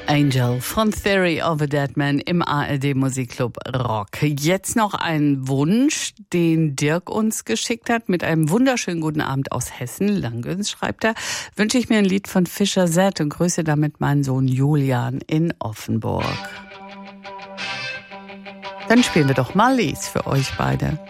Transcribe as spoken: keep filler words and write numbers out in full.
Angel von Theory of a Dead Man im A R D Musikclub Rock. Jetzt noch ein Wunsch, den Dirk uns geschickt hat mit einem wunderschönen guten Abend aus Hessen. Langgöns schreibt er, wünsche ich mir ein Lied von Fischer Z und grüße damit meinen Sohn Julian in Offenburg. Dann spielen wir doch mal Lies für euch beide.